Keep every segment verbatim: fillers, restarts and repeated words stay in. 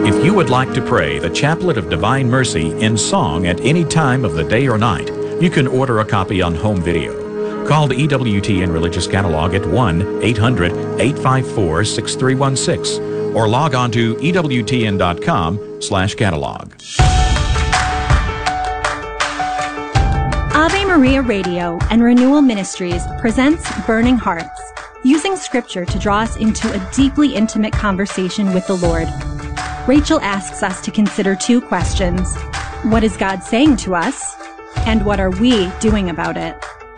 If you would like to pray the Chaplet of Divine Mercy in song at any time of the day or night, you can order a copy on home video. Call the E W T N Religious Catalog at one eight hundred, eight five four, six three one six or log on to E W T N dot com slash catalog. Ave Maria Radio and Renewal Ministries presents Burning Hearts, using scripture to draw us into a deeply intimate conversation with the Lord. Rachel asks us to consider two questions. What is God saying to us? And what are we doing about it?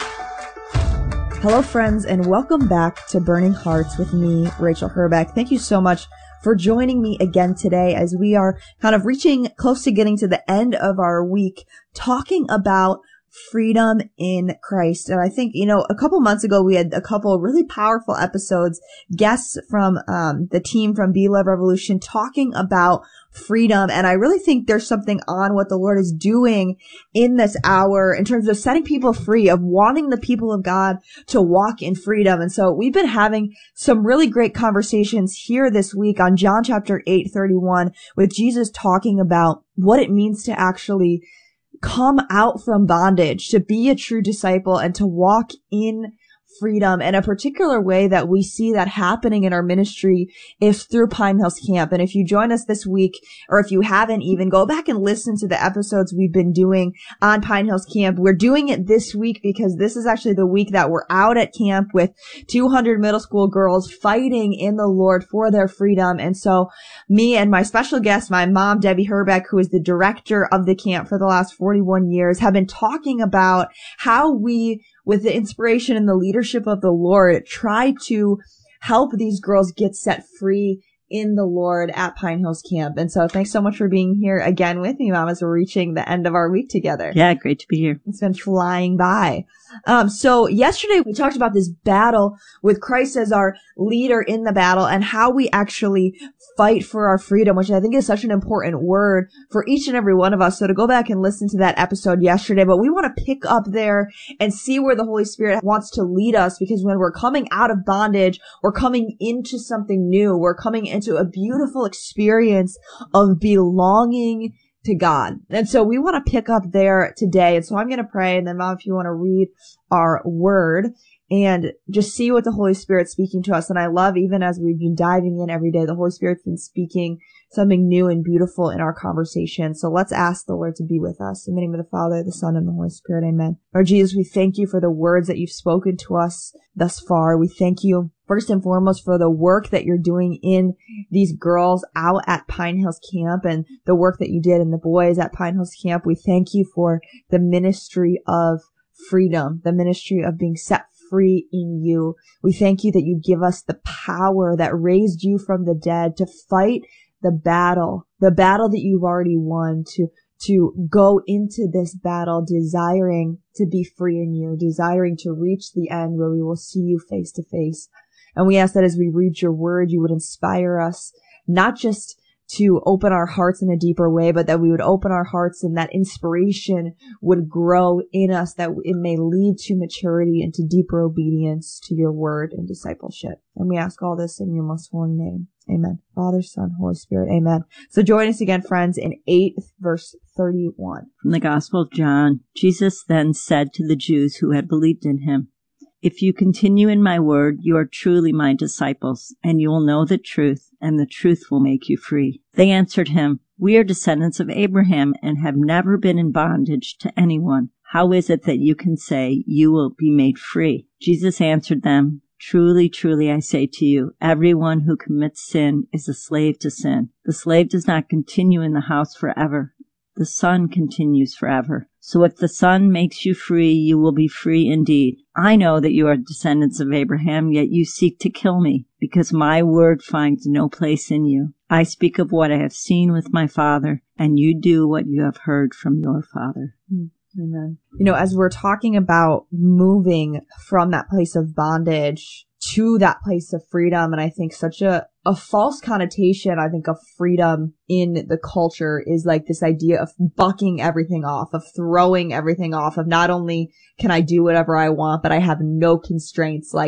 Hello, friends, and welcome back to Burning Hearts with me, Rachel Herbeck. Thank you so much for joining me again today as we are kind of reaching close to getting to the end of our week talking about freedom in Christ. And I think, you know, a couple months ago, we had a couple really powerful episodes, guests from um, the team from Be Love Revolution talking about freedom. And I really think there's something on what the Lord is doing in this hour in terms of setting people free, of wanting the people of God to walk in freedom. And so we've been having some really great conversations here this week on John chapter eight thirty-one with Jesus talking about what it means to actually come out from bondage, to be a true disciple and to walk in freedom. And a particular way that we see that happening in our ministry is through Pine Hills Camp. And if you join us this week, or if you haven't even, go back and listen to the episodes we've been doing on Pine Hills Camp. We're doing it this week because this is actually the week that we're out at camp with two hundred middle school girls fighting in the Lord for their freedom. And so me and my special guest, my mom, Debbie Herbeck, who is the director of the camp for the last forty-one years, have been talking about how we, with the inspiration and the leadership of the Lord, try to help these girls get set free in the Lord at Pine Hills Camp. And so thanks so much for being here again with me, Mom, as we're reaching the end of our week together. Yeah, great to be here. It's been flying by. Um, so yesterday we talked about this battle with Christ as our leader in the battle and how we actually fight for our freedom, which I think is such an important word for each and every one of us. So to go back and listen to that episode yesterday, but we want to pick up there and see where the Holy Spirit wants to lead us, because when we're coming out of bondage, we're coming into something new. We're coming into a beautiful experience of belonging to God. And so we want to pick up there today. And so I'm going to pray. And then, Mom, if you want to read our word and just see what the Holy Spirit's speaking to us. And I love, even as we've been diving in every day, the Holy Spirit's been speaking something new and beautiful in our conversation. So let's ask the Lord to be with us. In the name of the Father, the Son, and the Holy Spirit. Amen. Lord Jesus, we thank you for the words that you've spoken to us thus far. We thank you first and foremost for the work that you're doing in these girls out at Pine Hills Camp and the work that you did in the boys at Pine Hills Camp. We thank you for the ministry of freedom, the ministry of being set free in you. We thank you that you give us the power that raised you from the dead to fight the battle, the battle that you've already won, to to go into this battle desiring to be free in you, desiring to reach the end where we will see you face to face. And we ask that as we read your word, you would inspire us, not just to open our hearts in a deeper way, but that we would open our hearts and that inspiration would grow in us, that it may lead to maturity and to deeper obedience to your word and discipleship. And we ask all this in your most holy name. Amen. Father, Son, Holy Spirit. Amen. So join us again, friends, in eight verse thirty-one. From the Gospel of John, Jesus then said to the Jews who had believed in him, "If you continue in my word, you are truly my disciples, and you will know the truth, and the truth will make you free." They answered him, "We are descendants of Abraham and have never been in bondage to anyone. How is it that you can say you will be made free?" Jesus answered them, "Truly, truly, I say to you, everyone who commits sin is a slave to sin. The slave does not continue in the house forever. The Son continues forever. So if the Son makes you free, you will be free indeed. I know that you are descendants of Abraham, yet you seek to kill me, because my word finds no place in you. I speak of what I have seen with my Father, and you do what you have heard from your father." Amen. You know, as we're talking about moving from that place of bondage to that place of freedom, and I think such a, a false connotation, I think, of freedom in the culture is like this idea of bucking everything off, of throwing everything off, of not only can I do whatever I want, but I have no constraints. Like,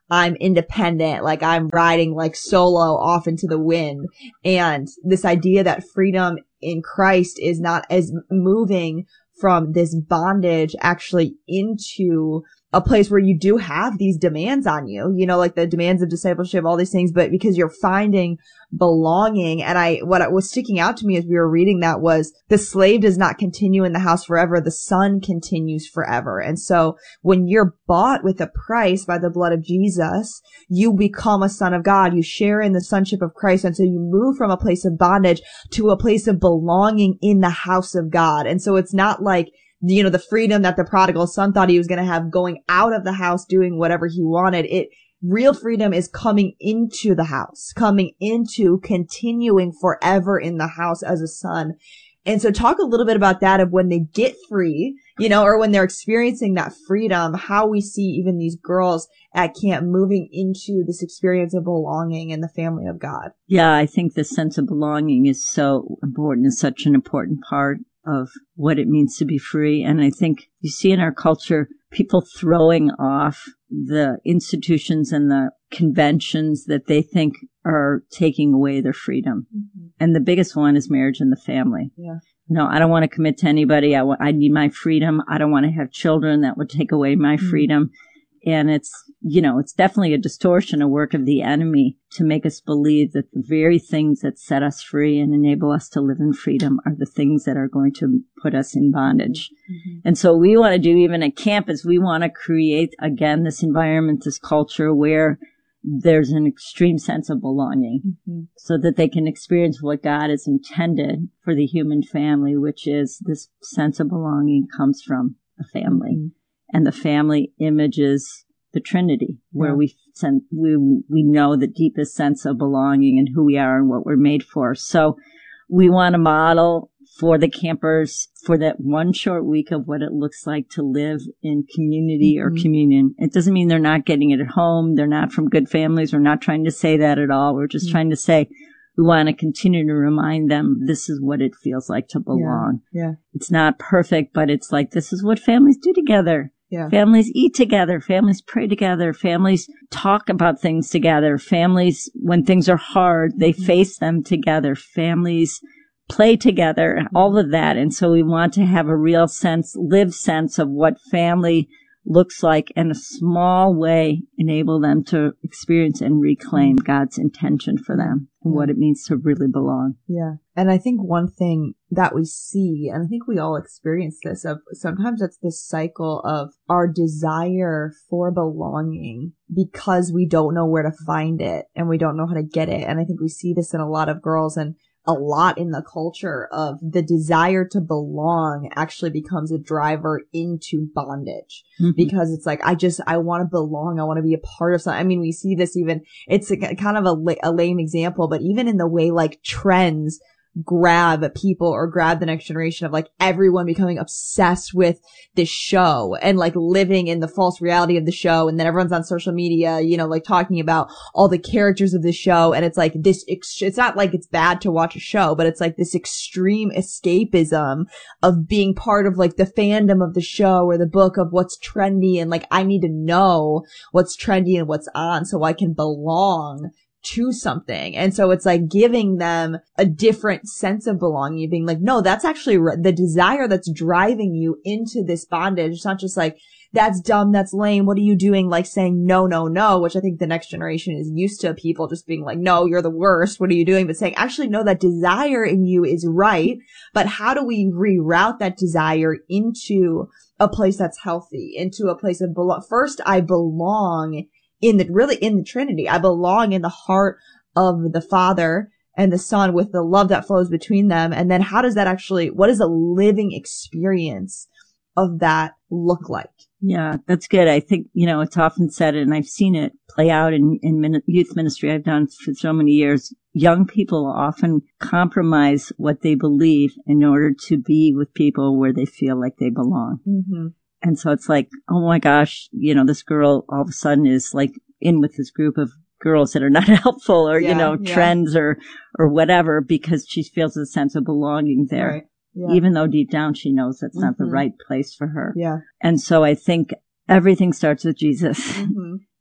I'm independent, like I'm riding like solo off into the wind. And this idea that freedom in Christ is not as moving from this bondage actually into a place where you do have these demands on you, you know, like the demands of discipleship, all these things, but because you're finding belonging. And I, what was sticking out to me as we were reading that was the slave does not continue in the house forever. The son continues forever. And so when you're bought with a price by the blood of Jesus, you become a son of God. You share in the sonship of Christ. And so you move from a place of bondage to a place of belonging in the house of God. And so it's not like, you know, the freedom that the prodigal son thought he was going to have going out of the house, doing whatever he wanted. It, real freedom is coming into the house, coming into continuing forever in the house as a son. And so talk a little bit about that of when they get free, you know, or when they're experiencing that freedom, how we see even these girls at camp moving into this experience of belonging in the family of God. Yeah, I think the sense of belonging is so important. It's such an important part of what it means to be free. And I think you see in our culture, people throwing off the institutions and the conventions that they think are taking away their freedom. Mm-hmm. And the biggest one is marriage and the family. Yeah. You know, I don't want to commit to anybody. I, w- I need my freedom. I don't want to have children. That would take away my mm-hmm. freedom. And it's, you know, it's definitely a distortion, a work of the enemy to make us believe that the very things that set us free and enable us to live in freedom are the things that are going to put us in bondage. Mm-hmm. And so we want to do even at camp is we want to create, again, this environment, this culture where there's an extreme sense of belonging mm-hmm. so that they can experience what God has intended for the human family, which is this sense of belonging comes from a family. Mm-hmm. And the family images the Trinity, where yeah. we send, we we know the deepest sense of belonging and who we are and what we're made for. So we want to model for the campers for that one short week of what it looks like to live in community mm-hmm. or communion. It doesn't mean they're not getting it at home. They're not from good families. We're not trying to say that at all. We're just mm-hmm. trying to say we want to continue to remind them this is what it feels like to belong. Yeah. yeah. It's not perfect, but it's like this is what families do together. Yeah. Families eat together. Families pray together. Families talk about things together. Families, when things are hard, they mm-hmm. face them together. Families play together, mm-hmm. all of that. And so we want to have a real sense, live sense of what family looks like in a small way, enable them to experience and reclaim God's intention for them and yeah. what it means to really belong. Yeah. And I think one thing that we see, and I think we all experience this, of sometimes it's this cycle of our desire for belonging because we don't know where to find it and we don't know how to get it. And I think we see this in a lot of girls and a lot in the culture of the desire to belong actually becomes a driver into bondage mm-hmm. because it's like, I just, I want to belong. I want to be a part of something. I mean, we see this even, it's a, kind of a, a lame example, but even in the way like trends grab people or grab the next generation of like everyone becoming obsessed with this show and like living in the false reality of the show. And then everyone's on social media, you know, like talking about all the characters of the show. And it's like this, it's not like it's bad to watch a show, but it's like this extreme escapism of being part of like the fandom of the show or the book of what's trendy. And like, I need to know what's trendy and what's on so I can belong to something. And so it's like giving them a different sense of belonging, being like, no, that's actually re- the desire that's driving you into this bondage. It's not just like, that's dumb, that's lame, what are you doing? Like saying no, no, no, which I think the next generation is used to people just being like, no, you're the worst, what are you doing? But saying, actually, no, that desire in you is right, but how do we reroute that desire into a place that's healthy, into a place of belong? First, I belong in the, really in the Trinity. I belong in the heart of the Father and the Son with the love that flows between them. And then how does that actually, what does a living experience of that look like? Yeah, that's good. I think, you know, it's often said, and I've seen it play out in, in min- youth ministry I've done for so many years. Young people often compromise what they believe in order to be with people where they feel like they belong. Mm-hmm. And so it's like, oh my gosh, you know, this girl all of a sudden is like in with this group of girls that are not helpful or, yeah, you know, yeah. trends or, or whatever, because she feels a sense of belonging there. Right. Yeah. Even though deep down she knows that's mm-hmm. not the right place for her. Yeah. And so I think everything starts with Jesus. Mm-hmm.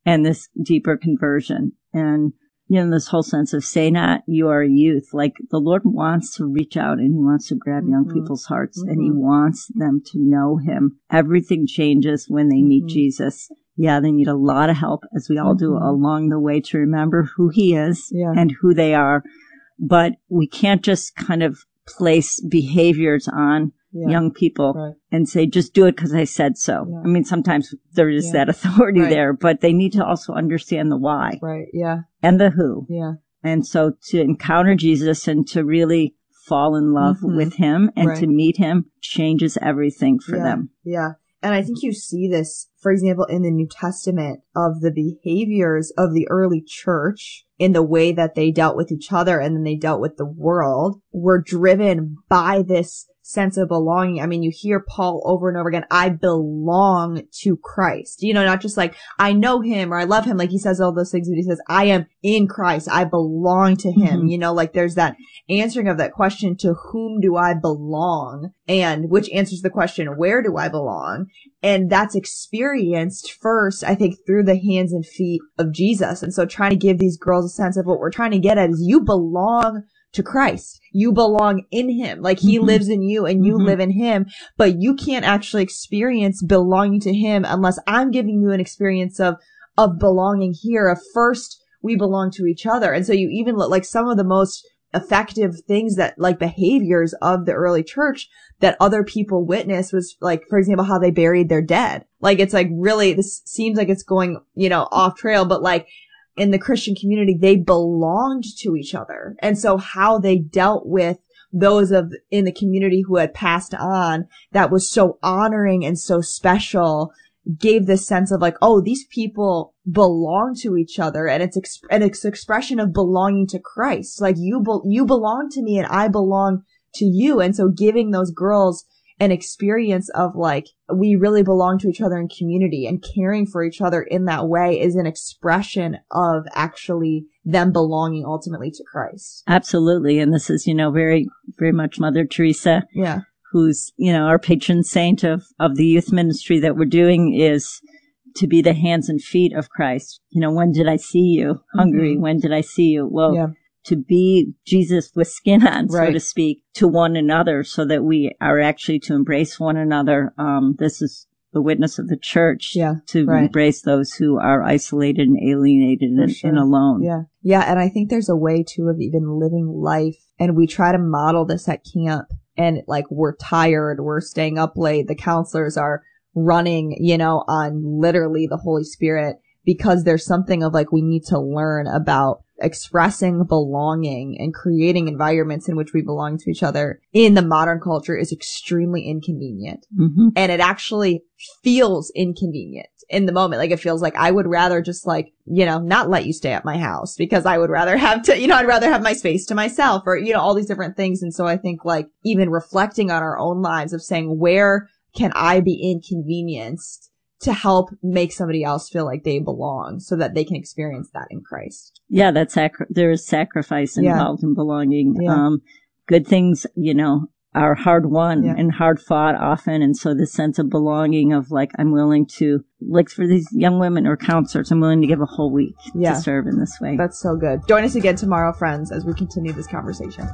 and this deeper conversion. And, you know, this whole sense of say not you are a youth. Like the Lord wants to reach out and he wants to grab young Mm-hmm. people's hearts Mm-hmm. and he wants them to know him. Everything changes when they meet Mm-hmm. Jesus. Yeah, they need a lot of help, as we all do, Mm-hmm. along the way to remember who he is Yeah. and who they are. But we can't just kind of place behaviors on Yeah. young people Right. and say, just do it because I said so. Yeah. I mean, sometimes there is Yeah. that authority Right. there, but they need to also understand the why Right. Yeah. and the who. Yeah. And so to encounter Jesus and to really fall in love Mhm. with him and Right. to meet him changes everything for yeah. them. Yeah. And I think you see this, for example, in the New Testament of the behaviors of the early church in the way that they dealt with each other and then they dealt with the world were driven by this sense of belonging. I mean, you hear Paul over and over again, I belong to Christ. You know, not just like, I know him or I love him. Like he says all those things, but he says, I am in Christ. I belong to him. Mhm. You know, like there's that answering of that question, to whom do I belong? And which answers the question, where do I belong? And that's experienced first, I think, through the hands and feet of Jesus. And so trying to give these girls a sense of what we're trying to get at is you belong to Christ. You belong in him. Like he Mhm. lives in you and you Mhm. live in him, but you can't actually experience belonging to him unless I'm giving you an experience of, of belonging here. Of first, we belong to each other. And so you even look like some of the most effective things that like behaviors of the early church that other people witnessed was like, for example, how they buried their dead. Like it's like really, this seems like it's going, you know, off trail, but like in the Christian community, they belonged to each other. And so how they dealt with those of in the community who had passed on, that was so honoring and so special, gave this sense of like, oh, these people belong to each other. And it's, exp- and it's expression of belonging to Christ. Like you, be- you belong to me and I belong to you. And so giving those girls an experience of like, we really belong to each other in community, and caring for each other in that way is an expression of actually them belonging ultimately to Christ. Absolutely. And this is, you know, very, very much Mother Teresa, Yeah. who's, you know, our patron saint of, of the youth ministry that we're doing, is to be the hands and feet of Christ. You know, when did I see you hungry? Mhm. When did I see you? Well, Yeah. to be Jesus with skin on, so Right. to speak, to one another, so that we are actually to embrace one another. Um, this is the witness of the church, Yeah, to right. embrace those who are isolated and alienated For and, sure. and alone. Yeah. Yeah. And I think there's a way too of even living life. And we try to model this at camp, and like we're tired, we're staying up late. The counselors are running, you know, on literally the Holy Spirit, because there's something of like, we need to learn about expressing belonging and creating environments in which we belong to each other in the modern culture is extremely inconvenient. Mm-hmm. And it actually feels inconvenient in the moment. Like it feels like I would rather just like, you know, not let you stay at my house, because I would rather have to, you know, I'd rather have my space to myself, or, you know, all these different things. And so I think like even reflecting on our own lives of saying, where can I be inconvenienced to help make somebody else feel like they belong, so that they can experience that in Christ. Yeah, that's sacri- there is sacrifice Yeah. involved in belonging. Yeah. Um, good things, you know, are hard won Yeah. and hard fought often. And so the sense of belonging of like, I'm willing to, like for these young women or counselors, I'm willing to give a whole week Yeah. to serve in this way. That's so good. Join us again tomorrow, friends, as we continue this conversation.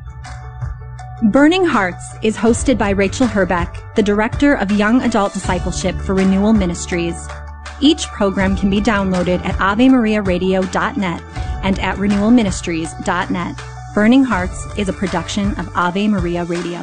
Burning Hearts is hosted by Rachel Herbeck, the Director of Young Adult Discipleship for Renewal Ministries. Each program can be downloaded at ave maria radio dot net and at renewal ministries dot net. Burning Hearts is a production of Ave Maria Radio.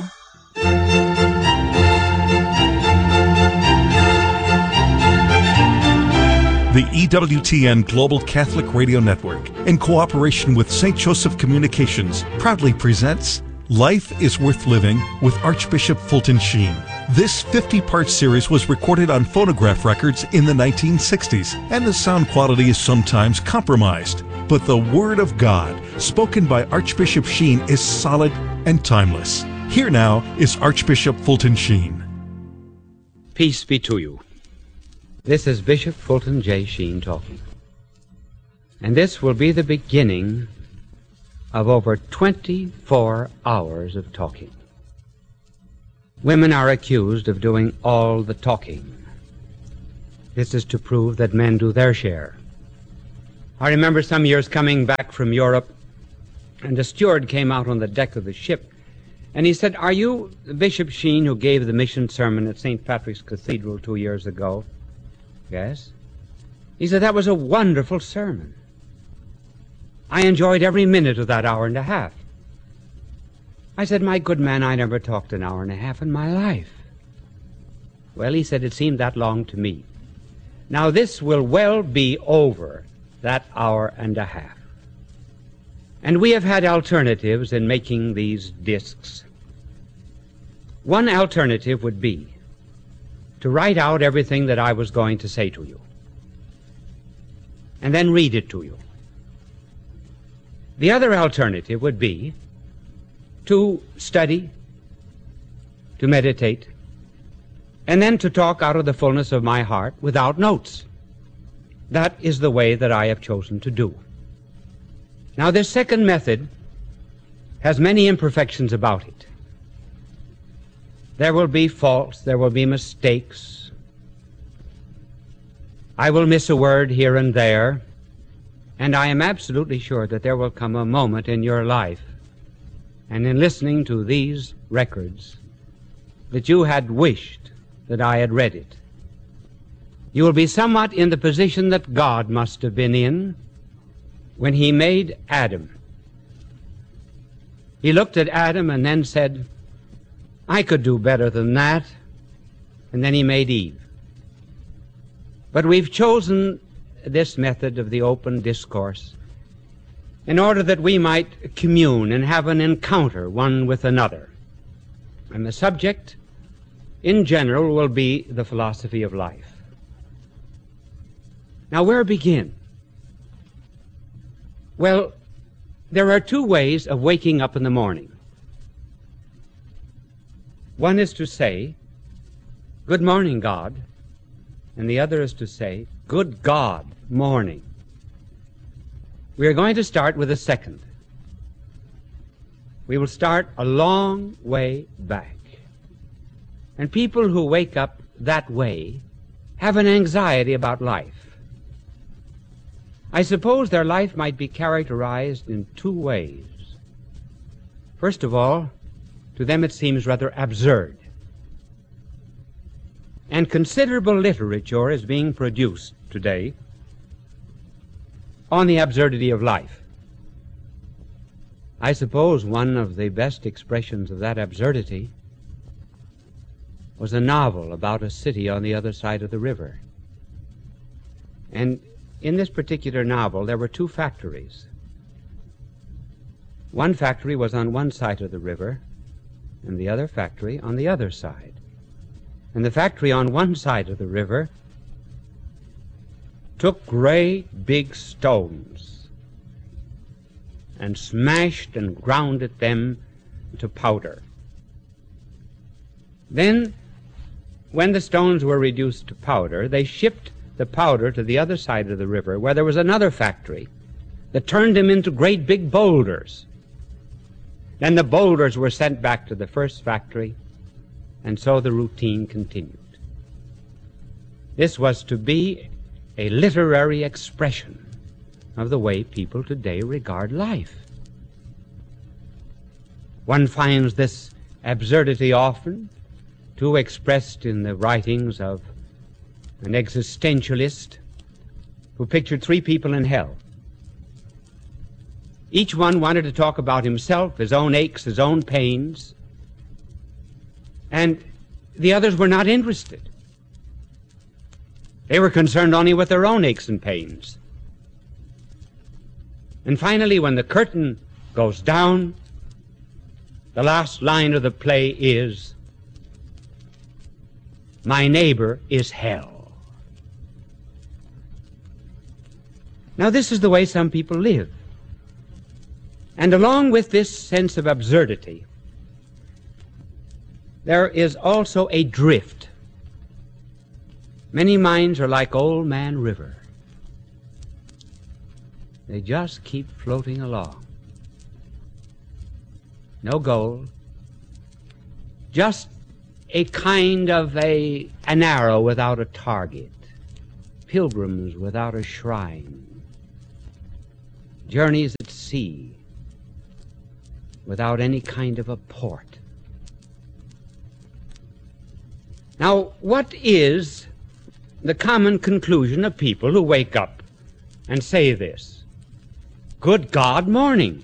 The E W T N Global Catholic Radio Network, in cooperation with Saint Joseph Communications, proudly presents Life is Worth Living with Archbishop Fulton Sheen. This fifty-part series was recorded on phonograph records in the nineteen sixties, and the sound quality is sometimes compromised. But the Word of God, spoken by Archbishop Sheen, is solid and timeless. Here now is Archbishop Fulton Sheen. Peace be to you. This is Bishop Fulton J. Sheen talking. And this will be the beginning of over twenty-four hours of talking. Women are accused of doing all the talking. This is to prove that men do their share. I remember some years coming back from Europe, and a steward came out on the deck of the ship, and he said, "Are you Bishop Sheen who gave the mission sermon at Saint Patrick's Cathedral two years ago?" "Yes." He said, "That was a wonderful sermon. I enjoyed every minute of that hour and a half." I said, "My good man, I never talked an hour and a half in my life." "Well," he said, "it seemed that long to me." Now this will well be over that hour and a half. And we have had alternatives in making these discs. One alternative would be to write out everything that I was going to say to you, and then read it to you. The other alternative would be to study, to meditate, and then to talk out of the fullness of my heart without notes. That is the way that I have chosen to do. Now, this second method has many imperfections about it. There will be faults, there will be mistakes. I will miss a word here and there, and I am absolutely sure that there will come a moment in your life, and in listening to these records, that you had wished that I had read it. You will be somewhat in the position that God must have been in when he made Adam. He looked at Adam and then said, "I could do better than that." And then he made Eve. But we've chosen this method of the open discourse in order that we might commune and have an encounter one with another. And the subject, in general, will be the philosophy of life. Now, where begin? Well, there are two ways of waking up in the morning. One is to say, "Good morning, God," and the other is to say, "Good God, morning." We are going to start with the second. We will start a long way back. And people who wake up that way have an anxiety about life. I suppose their life might be characterized in two ways. First of all, to them it seems rather absurd. And considerable literature is being produced today on the absurdity of life. I suppose one of the best expressions of that absurdity was a novel about a city on the other side of the river. And in this particular novel, there were two factories. One factory was on one side of the river, and the other factory on the other side. And the factory on one side of the river took great big stones and smashed and grounded them to powder. Then, when the stones were reduced to powder, they shipped the powder to the other side of the river, where there was another factory that turned them into great big boulders. Then the boulders were sent back to the first factory, and so the routine continued. This was to be a literary expression of the way people today regard life. One finds this absurdity often too expressed in the writings of an existentialist who pictured three people in hell. Each one wanted to talk about himself, his own aches, his own pains, and the others were not interested. They were concerned only with their own aches and pains. And finally, when the curtain goes down, the last line of the play is, "My neighbor is hell." Now, this is the way some people live. And along with this sense of absurdity, there is also a drift. Many minds are like Old Man River. They just keep floating along. No goal. Just a kind of a, an arrow without a target. Pilgrims without a shrine. journeys at sea without any kind of a port. Now, what is the common conclusion of people who wake up and say this? Good God, morning.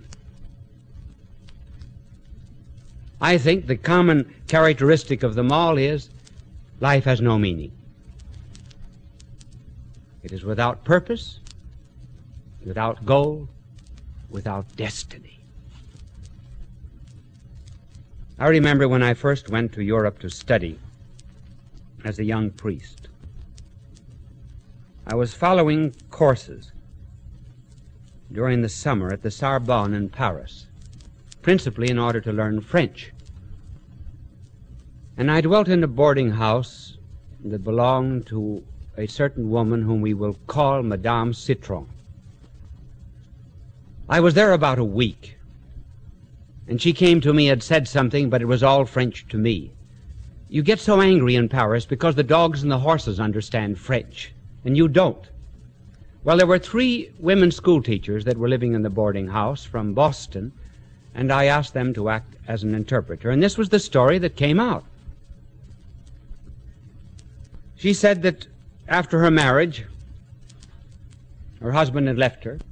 I think the common characteristic of them all is life has no meaning. It is without purpose, without goal, without destiny. I remember when I first went to Europe to study as a young priest. I was following courses during the summer at the Sorbonne in Paris, principally in order to learn French. And I dwelt in a boarding house that belonged to a certain woman whom we will call Madame Citron. I was there about a week, and she came to me and said something, but it was all French to me. You get so angry in Paris because the dogs and the horses understand French, and you don't. Well, there were three women school teachers that were living in the boarding house from Boston, and I asked them to act as an interpreter, and this was the story that came out. She said that after her marriage, her husband had left her.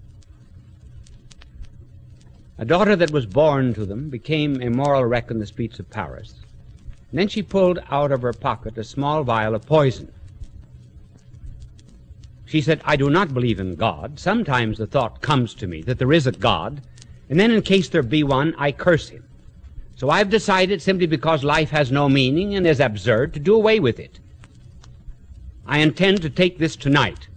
A daughter that was born to them became a moral wreck in the streets of Paris. And then she pulled out of her pocket a small vial of poison. She said, I do not believe in God. Sometimes the thought comes to me that there is a God, and then in case there be one, I curse him. So I've decided, simply because life has no meaning and is absurd, to do away with it. I intend to take this tonight.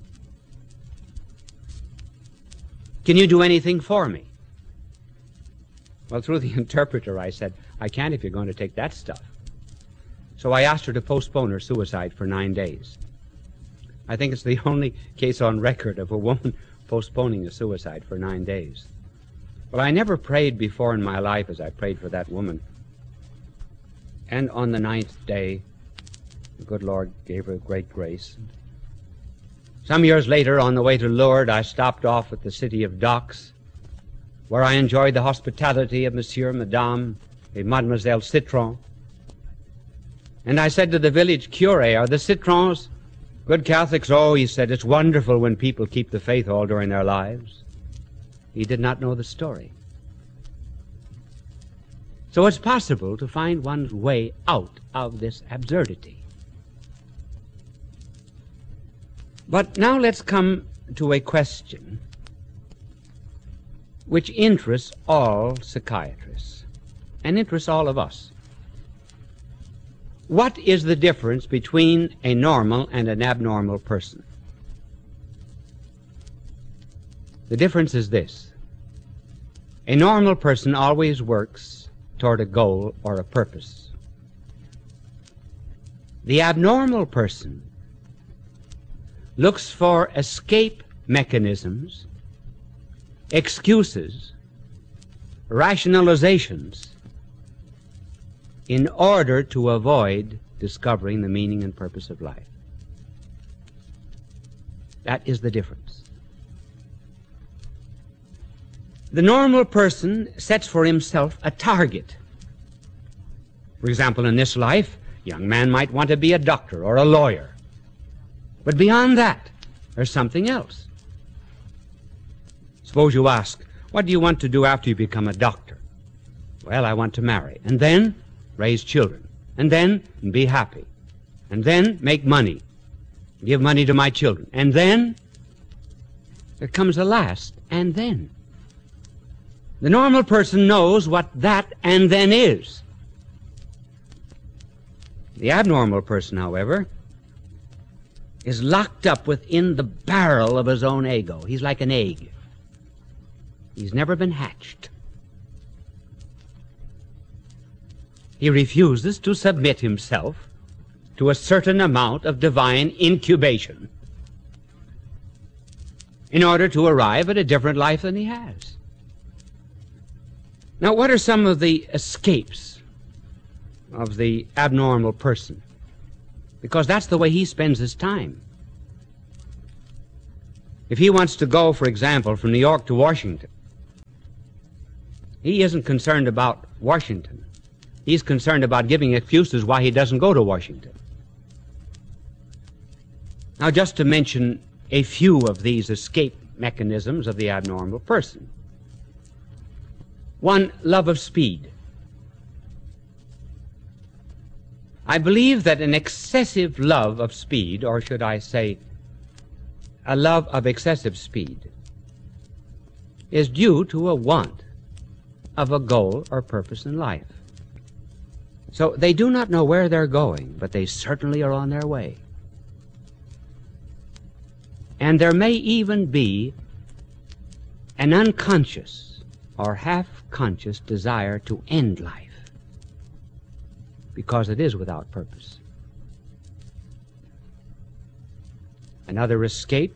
Can you do anything for me? Well, through the interpreter, I said, I can't if you're going to take that stuff. So I asked her to postpone her suicide for nine days. I think it's the only case on record of a woman postponing a suicide for nine days. Well, I never prayed before in my life as I prayed for that woman. And on the ninth day, the good Lord gave her great grace. Some years later, on the way to Lourdes, I stopped off at the city of Docks, where I enjoyed the hospitality of Monsieur, Madame, et Mademoiselle Citron. And I said to the village cure, are the Citrons good Catholics? Oh, he said, it's wonderful when people keep the faith all during their lives. He did not know the story. So it's possible to find one's way out of this absurdity. But now let's come to a question which interests all psychiatrists and interests all of us. What is the difference between a normal and an abnormal person? The difference is this. A normal person always works toward a goal or a purpose. The abnormal person looks for escape mechanisms, excuses, rationalizations, in order to avoid discovering the meaning and purpose of life. That is the difference. The normal person sets for himself a target. For example, in this life, a young man might want to be a doctor or a lawyer. But beyond that, there's something else. Suppose you ask, what do you want to do after you become a doctor? Well, I want to marry, and then raise children, and then be happy, and then make money, give money to my children, and then there comes a last, and then. The normal person knows what that and then is. The abnormal person, however, is locked up within the barrel of his own ego. He's like an egg. He's never been hatched. He refuses to submit himself to a certain amount of divine incubation in order to arrive at a different life than he has. Now, what are some of the escapes of the abnormal person? Because that's the way he spends his time. If he wants to go, for example, from New York to Washington, he isn't concerned about Washington. He's concerned about giving excuses why he doesn't go to Washington. Now, just to mention a few of these escape mechanisms of the abnormal person. One, love of speed. I believe that an excessive love of speed, or should I say, a love of excessive speed, is due to a want of a goal or purpose in life. So they do not know where they're going, but they certainly are on their way. And there may even be an unconscious or half-conscious desire to end life, because it is without purpose. Another escape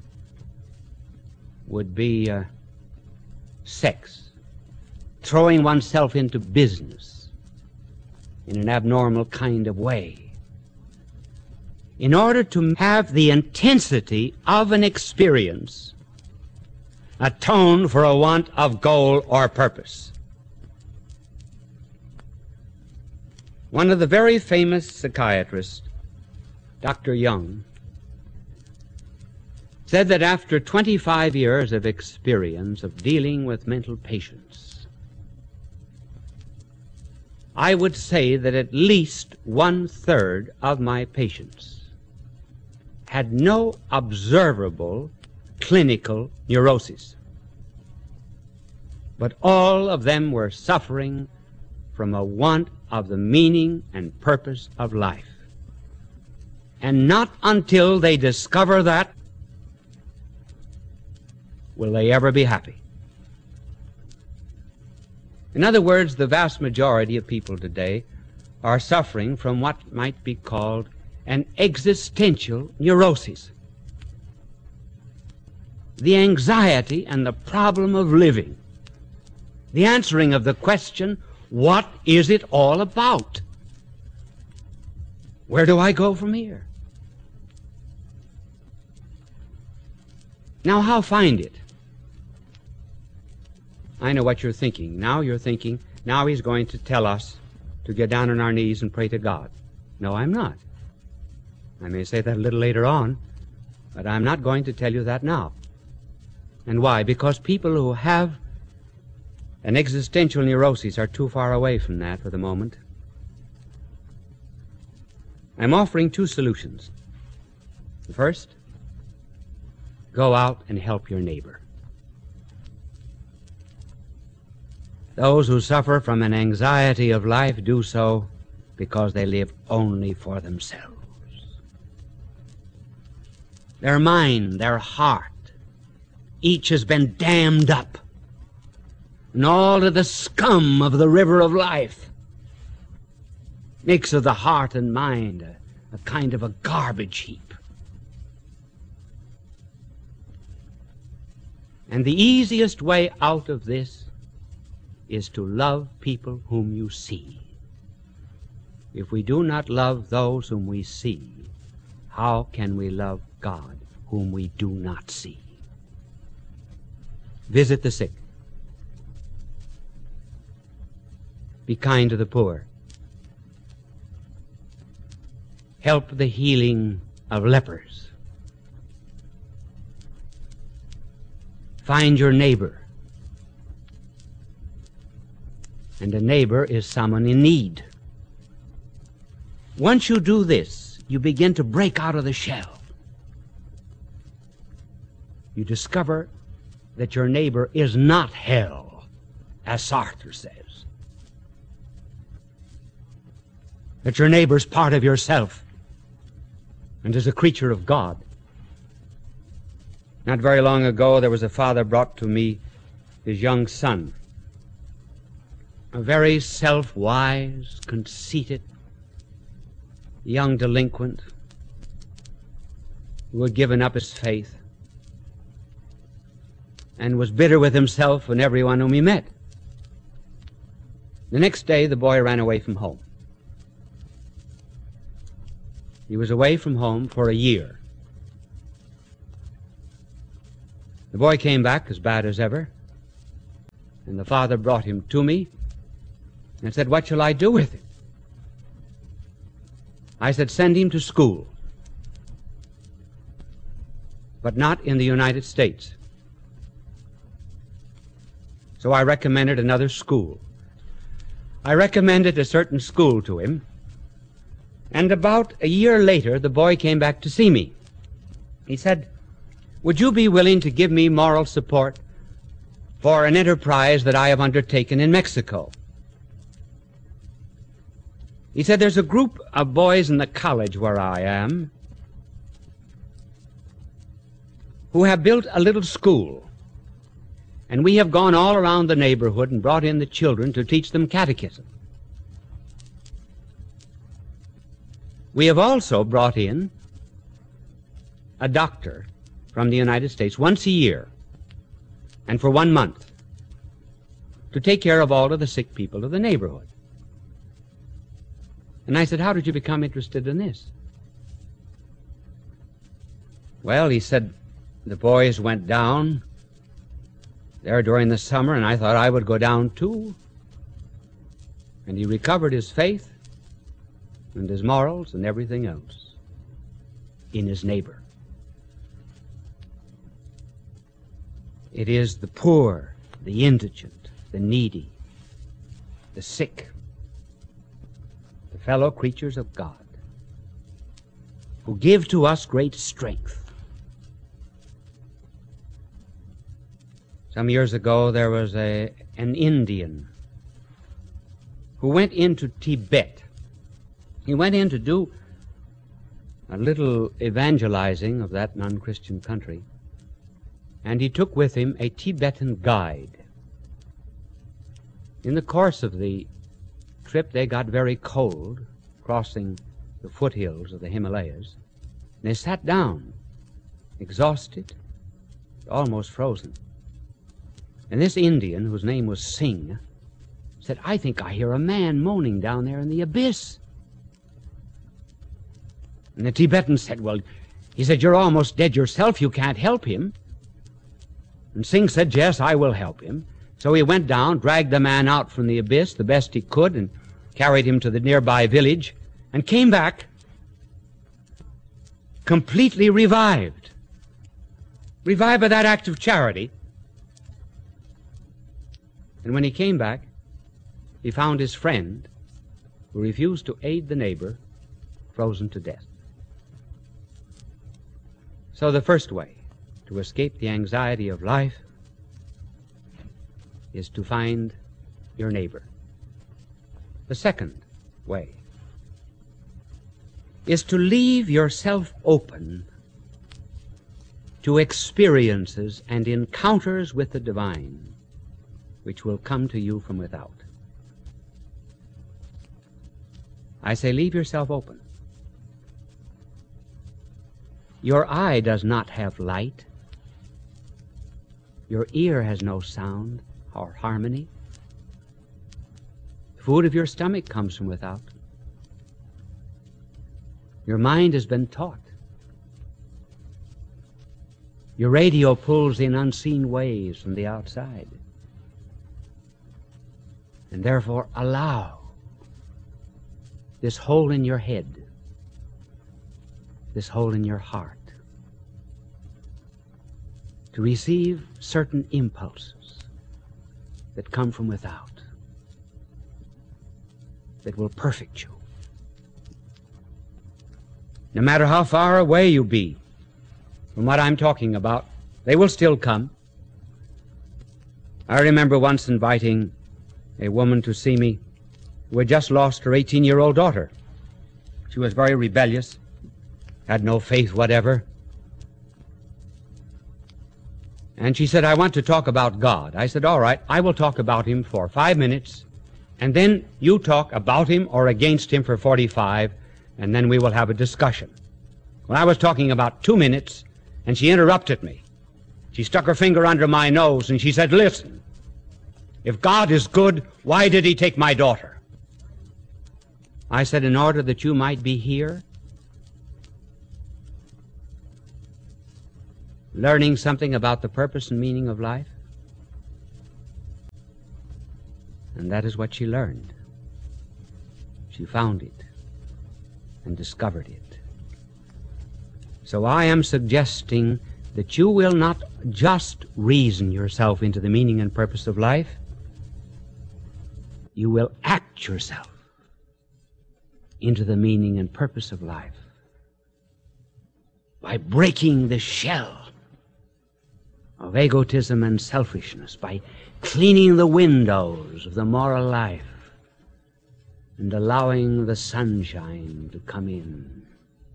would be uh, sex, throwing oneself into business in an abnormal kind of way, in order to have the intensity of an experience atone for a want of goal or purpose. One of the very famous psychiatrists, Doctor Young, said that after twenty-five years of experience of dealing with mental patients, I would say that at least one-third of my patients had no observable clinical neuroses, but all of them were suffering from a want of the meaning and purpose of life. And not until they discover that will they ever be happy. In other words, the vast majority of people today are suffering from what might be called an existential neurosis. The anxiety and the problem of living. The answering of the question, what is it all about? Where do I go from here? Now, how find it? I know what you're thinking. Now you're thinking, now he's going to tell us to get down on our knees and pray to God. No, I'm not. I may say that a little later on, but I'm not going to tell you that now. And why? Because people who have an existential neurosis are too far away from that for the moment. I'm offering two solutions. The first, go out and help your neighbor. Those who suffer from an anxiety of life do so because they live only for themselves. Their mind, their heart, each has been dammed up, and all of the scum of the river of life makes of the heart and mind a, a kind of a garbage heap. And the easiest way out of this is to love people whom you see. If we do not love those whom we see, how can we love God whom we do not see? Visit the sick. Be kind to the poor. Help the healing of lepers. Find your neighbor. And a neighbor is someone in need. Once you do this, you begin to break out of the shell. You discover that your neighbor is not hell, as Sartre says. That your neighbor is part of yourself and is a creature of God. Not very long ago, there was a father brought to me his young son, a very self-wise, conceited, young delinquent who had given up his faith and was bitter with himself and everyone whom he met. The next day, the boy ran away from home. He was away from home for a year. The boy came back as bad as ever, and the father brought him to me and said, "What shall I do with him?" I said, "Send him to school, but not in the United States." So I recommended another school. I recommended a certain school to him, and about a year later the boy came back to see me. He said, "Would you be willing to give me moral support for an enterprise that I have undertaken in Mexico?" He said, "There's a group of boys in the college where I am who have built a little school, and we have gone all around the neighborhood and brought in the children to teach them catechism. We have also brought in a doctor from the United States once a year and for one month to take care of all of the sick people of the neighborhood." And I said, "How did you become interested in this?" "Well," he said, "the boys went down there during the summer, and I thought I would go down too." And he recovered his faith and his morals and everything else in his neighbor. It is the poor, the indigent, the needy, the sick, the fellow creatures of God, who give to us great strength. Some years ago there was a, an Indian who went into Tibet. He went in to do a little evangelizing of that non-Christian country, and he took with him a Tibetan guide. In the course of the trip they got very cold, crossing the foothills of the Himalayas, and they sat down, exhausted, almost frozen. And this Indian, whose name was Singh, said, "I think I hear a man moaning down there in the abyss." And the Tibetan said, "Well," he said, "you're almost dead yourself. You can't help him." And Singh said, "Yes, I will help him." So he went down, dragged the man out from the abyss the best he could, and carried him to the nearby village, and came back completely revived. Revived by that act of charity. And when he came back, he found his friend, who refused to aid the neighbor, frozen to death. So the first way to escape the anxiety of life is to find your neighbor. The second way is to leave yourself open to experiences and encounters with the divine which will come to you from without. I say, leave yourself open. Your eye does not have light. Your ear has no sound or harmony. The food of your stomach comes from without. Your mind has been taught. Your radio pulls in unseen waves from the outside. And therefore allow this hole in your head, this hole in your heart, to receive certain impulses that come from without, that will perfect you. No matter how far away you be from what I'm talking about, they will still come. I remember once inviting a woman to see me who had just lost her eighteen-year-old daughter. She was very rebellious, had no faith whatever. And she said, "I want to talk about God." I said, "All right, I will talk about Him for five minutes, and then you talk about Him or against Him for forty-five, and then we will have a discussion." Well, I was talking about two minutes, and she interrupted me. She stuck her finger under my nose, and she said, "Listen, if God is good, why did He take my daughter?" I said, "In order that you might be here." learning something about the purpose and meaning of life? And that is what she learned. She found it and discovered it. So I am suggesting that you will not just reason yourself into the meaning and purpose of life. You will act yourself into the meaning and purpose of life by breaking the shell of egotism and selfishness, by cleaning the windows of the moral life and allowing the sunshine to come in.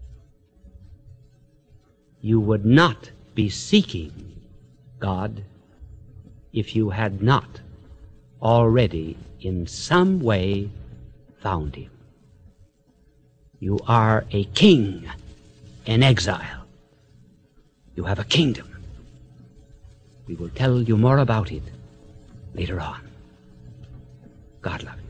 You would not be seeking God if you had not already in some way found Him. You are a king in exile. You have a kingdom. We will tell you more about it later on. God love you.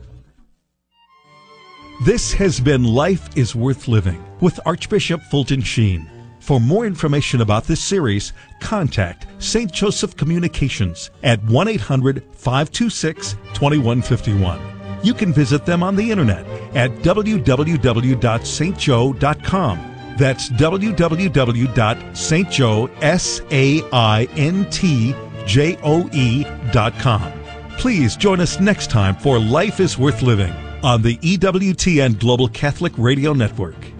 This has been Life is Worth Living with Archbishop Fulton Sheen. For more information about this series, contact Saint Joseph Communications at one eight hundred, five two six, two one five one. You can visit them on the internet at w w w dot st joe dot com. That's w w w dot st joe dot com. Please join us next time for Life is Worth Living on the E W T N Global Catholic Radio Network.